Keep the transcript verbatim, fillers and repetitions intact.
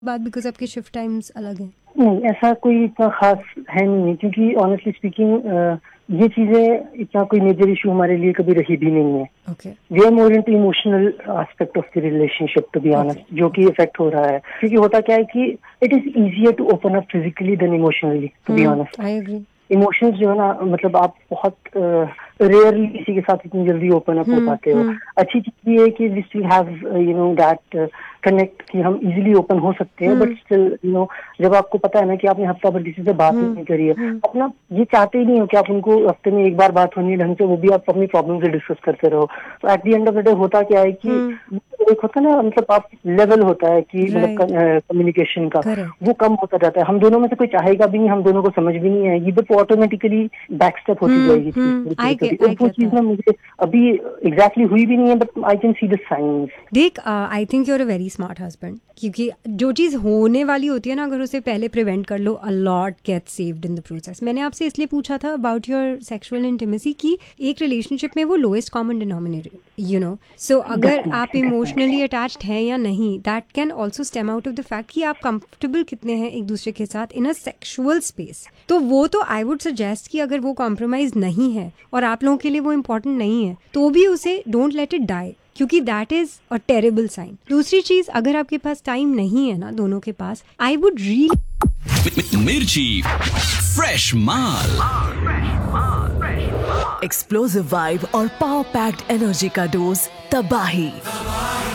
बात बिकॉज आपके shift times अलग हैं? नहीं, ऐसा कोई इतना खास है नहीं, क्योंकि ऑनेस्टली स्पीकिंग ये चीजें इतना कोई मेजर इशू हमारे लिए कभी रही भी नहीं है. Okay. We are more into emotional aspect of the relationship, to be honest, जो कि इफेक्ट हो रहा है. क्योंकि होता क्या है कि it is easier to open up physically than emotionally, to be honest. I agree. Emotions जो है ना, मतलब आप बहुत रेयरली uh, किसी के साथ इतनी जल्दी ओपन अप हो पाते हो. अच्छी चीज ये है कि we still have you know that connect, कि हम इजीली ओपन हो सकते हैं. बट स्टिल यू नो, जब आपको पता है ना कि आपने हफ्ता भर किसी से बात नहीं करी है, अपना ये चाहते ही नहीं हो कि आप उनको हफ्ते में एक बार बात होनी ढंग से, वो भी आप अपनी प्रॉब्लम से डिस्कस करते रहो. तो at the end of the day होता क्या है कि एक होता है ना, मतलब आप लेवल होता है कि मतलब कम्युनिकेशन का, वो कम होता जाता है. हम दोनों में से कोई चाहेगा भी नहीं, हम दोनों को समझ भी नहीं आएगी, बट वो ऑटोमेटिकली बैकस्टेप होती जाएगी. वो चीज ना मुझे अभी एग्जैक्टली हुई भी नहीं है, but I can see the science. देख, I think you are a very smart husband, क्योंकि जो चीज होने वाली होती है ना, अगर उसे पहले प्रिवेंट कर लो, a lot gets saved in the process. मैंने आपसे इसलिए पूछा था अबाउट योर सेक्सुअल इंटिमेसी कि एक रिलेशनशिप में वो lowest common denominator, you know. सो अगर आप इमोशनली अटैच्ड हैं या नहीं, that can also stem out of the fact कि आप कंफर्टेबल कितने हैं एक दूसरे के साथ इन अ सेक्शुअल स्पेस. तो वो तो आई वुड सजेस्ट कि अगर वो कॉम्प्रोमाइज नहीं है और आप लोगों के लिए वो इम्पोर्टेंट नहीं है, तो भी उसे डोंट लेट इट डाई, क्योंकि that is a terrible sign. दूसरी चीज, अगर आपके पास टाइम नहीं है ना दोनों के पास, आई वुड रियली मिर्ची फ्रेश माल, एक्सप्लोसिव वाइब और पावर पैक्ड एनर्जी का डोज तबाही.